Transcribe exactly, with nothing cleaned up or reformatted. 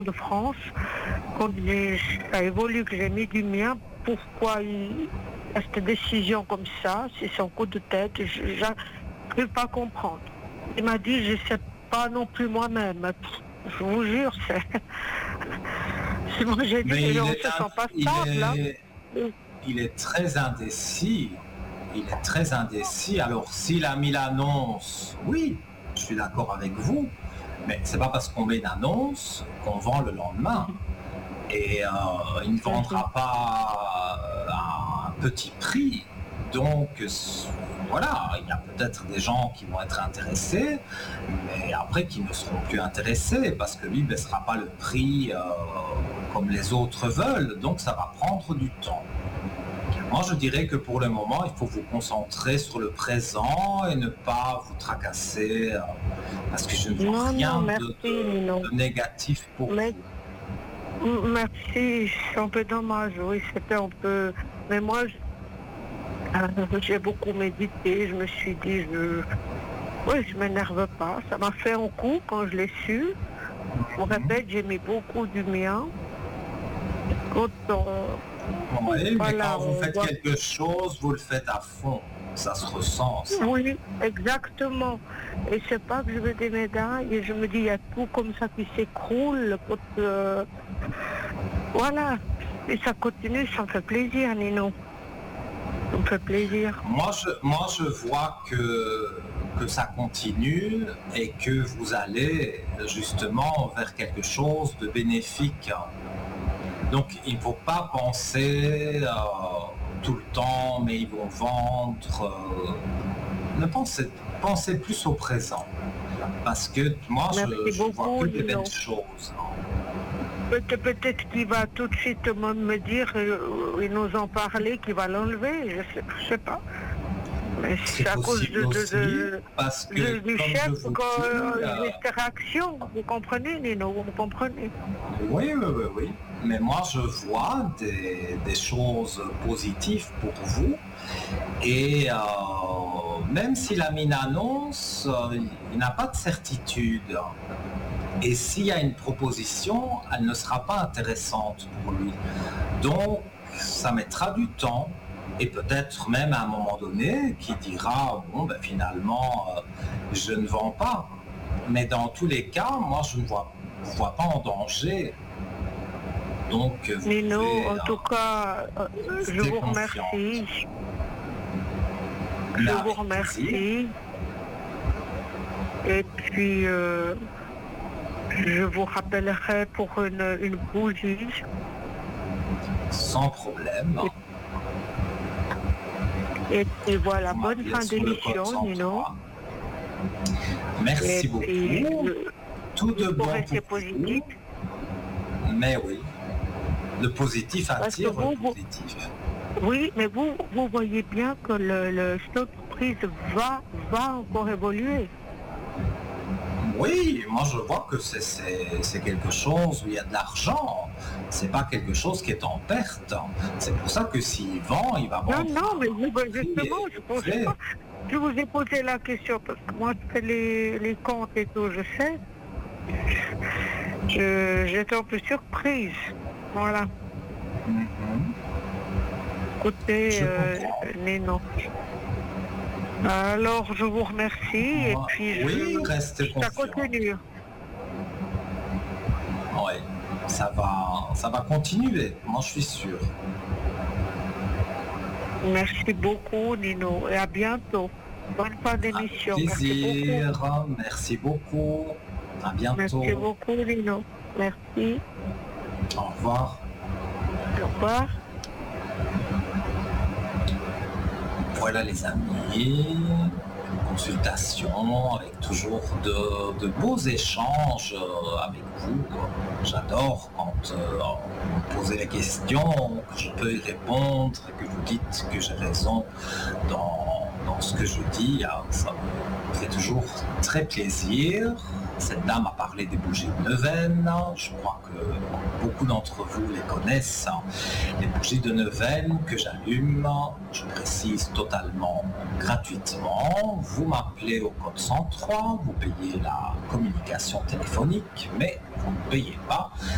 de France, quand j'ai- ça évolue, que j'ai mis du mien, pourquoi il y a cette décision comme ça, si c'est un coup de tête, je n'arrive pas à comprendre. Il m'a dit, je ne sais pas non plus moi-même. Je vous jure, c'est... c'est moi j'ai dit, Mais les il gens ne est, se in- sentent pas il stables, hein. est, il est très indécis. Il est très indécis. Alors, s'il a mis l'annonce, oui, je suis d'accord avec vous, mais c'est pas parce qu'on met une annonce qu'on vend le lendemain. Et euh, il ne vendra pas euh, à un petit prix. Donc, c- voilà, il y a peut-être des gens qui vont être intéressés, mais après qui ne seront plus intéressés parce que lui ne baissera pas le prix euh, comme les autres veulent. Donc, ça va prendre du temps. Moi, je dirais que pour le moment, il faut vous concentrer sur le présent et ne pas vous tracasser, euh, parce que je ne vois Non, rien non, de, merci, de- non. de négatif pour Mais- vous. Mm, Merci, c'est un peu dommage, oui, c'était un peu... Mais moi, je- euh, j'ai beaucoup médité, je me suis dit, je... Oui, je m'énerve pas. Ça m'a fait un coup quand je l'ai su. Je vous répète, j'ai mis beaucoup du mien. Quand on... Oui, mais Voilà, quand vous on faites voit- quelque chose, vous le faites à fond. Ça se ressent, ça. Oui, exactement. Et c'est pas que je veux des médailles, et je me dis, il y a tout comme ça qui s'écroule. Quand, euh, Voilà. Et ça continue, ça me fait plaisir, Nino. Ça me fait plaisir. Moi, je, moi, je vois que, que ça continue et que vous allez justement vers quelque chose de bénéfique. Donc, il ne faut pas penser euh, tout le temps, mais ils vont vendre. euh, ne pensez, pensez plus au présent. Parce que moi, je, Merci je vois beaucoup, que des Nino. belles choses. Peut- Peut-être qu'il va tout de suite me me dire, euh, et nous en parler, qu'il va l'enlever, je sais, je sais pas. Mais C'est c'est à cause possible de, de- aussi, de- parce que, de- du comme chef je vous que dis, euh, euh, j'ai cette réaction. Vous comprenez, Nino, vous me comprenez? oui, oui, oui, oui. Mais moi, je vois des, des choses positives pour vous. Et euh, même s'il a mis une annonce, euh, il n'a pas de certitude. Et s'il y a une proposition, elle ne sera pas intéressante pour lui. Donc, ça mettra du temps. Et peut-être même à un moment donné, qui dira, bon, ben, finalement, euh, je ne vends pas. Mais dans tous les cas, moi, je ne vois, vous vois pas en danger. Donc, vous Nino, pouvez, en euh, tout cas, euh, je rester vous confiante. remercie. Mais Je vous avec plaisir, remercie. Et puis, euh, je vous rappellerai pour une, une bougie. sans problème. Et puis voilà, Vous bonne m'appelez fin sur le code d'émission, Nino. cent trois. Merci Et puis, beaucoup. euh, Tout de il faut bon rester pour positif. vous. Mais oui, le positif Parce que attire vous, le vous- positif. Oui, mais vous, vous voyez bien que le, le- cette entreprise va, va encore évoluer. Oui, moi je vois que c'est- c'est c'est quelque chose où il y a de l'argent. C'est pas quelque chose qui est en perte. C'est pour ça que s'il vend, il va Non, vendre. non, mais vous, ben, à un prix justement, je pense élevé. pas. Je vous ai posé la question parce que moi, je fais les, les comptes et tout, je sais. Je- J'étais un peu surprise. Voilà. Mhm. Écoutez, Je euh, comprends. Nino. Alors, je vous remercie et Moi, puis oui, je, restez ça confiant. continue. Oui, ça va, ça va continuer. Moi, je suis sûr. Merci beaucoup, Nino, et à bientôt. Bonne fin d'émission. Merci beaucoup. Plaisir. Merci beaucoup. À bientôt. Merci beaucoup, Nino. Merci. Au revoir. Au revoir. Voilà les amis, consultation avec toujours de, de beaux échanges euh, avec vous. J'adore quand euh, vous me posez les questions, que je peux y répondre, que vous dites que j'ai raison dans, dans ce que je dis. hein, Ça me fait toujours très plaisir. Cette dame a parlé des bougies de neuvaine. Je crois que beaucoup d'entre vous les connaissent. Les bougies de neuvaine que j'allume, je précise totalement gratuitement. Vous m'appelez au code cent trois, vous payez la communication téléphonique, mais vous ne payez pas